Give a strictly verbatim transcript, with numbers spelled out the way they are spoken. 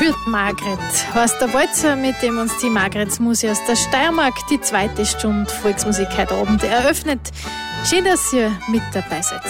für die Margret heißt der Walzer, mit dem uns die Margretsmusik aus der Steiermark die zweite Stunde Volksmusik heute Abend eröffnet. Schön, dass ihr mit dabei seid.